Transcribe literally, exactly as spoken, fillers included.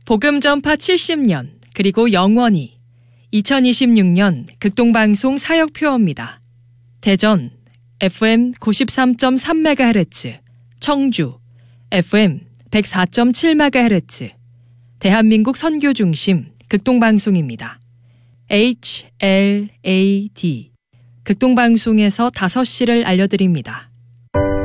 복음 전파 칠십 년 그리고 영원히 이천이십육 년 극동방송 사역표어입니다. 대전 에프엠 구십삼 점 삼 메가헤르츠, 청주 에프엠 백사 점 칠 메가헤르츠, 대한민국 선교중심 극동방송입니다. 에이치 엘 에이 디 극동방송에서 다섯 시를 알려드립니다.